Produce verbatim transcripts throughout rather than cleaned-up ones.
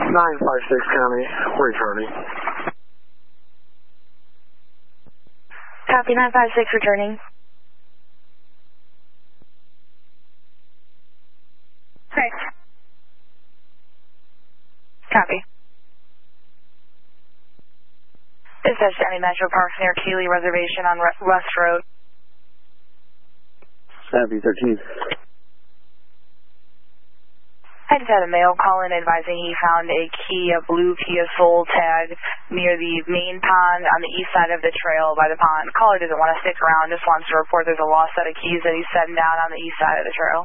nine five six County, returning. Copy, nine five six returning. Right. Copy. Dispatch to any Metro Parks near Keeley Reservation on West Road. Copy, thirteen. I just had a male call in advising he found a key, a blue Kia Soul tag near the main pond on the east side of the trail by the pond. Caller doesn't want to stick around, just wants to report there's a lost set of keys that he's setting down on the east side of the trail.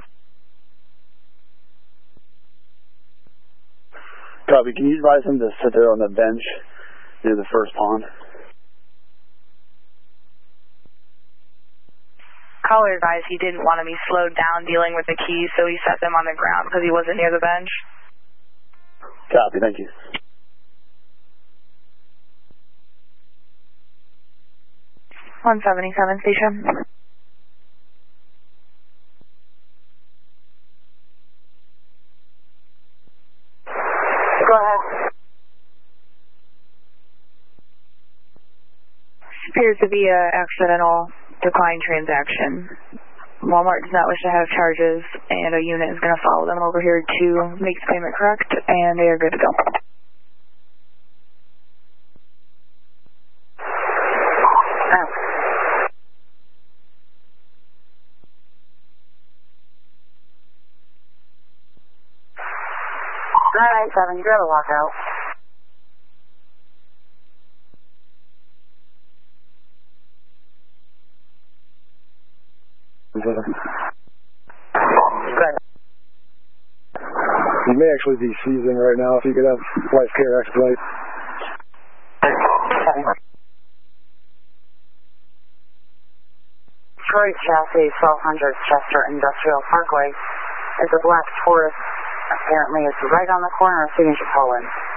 Copy, can you advise him to sit there on the bench near the first pond? Caller advised he didn't want to be slowed down dealing with the keys, so he set them on the ground because he wasn't near the bench. Copy, thank you. one seventy-seven station. Go ahead. Appears to be an accidental decline transaction. Walmart does not wish to have charges, and a unit is going to follow them over here to make the payment correct, and they are good to go. Oh. nine eight seven, you're the lockout. Good. You may actually be seizing right now. If you could have life care expedite. Detroit chassis twelve hundred Chester Industrial Parkway. It's a black Taurus. Apparently it's right on the corner of Signature Poland.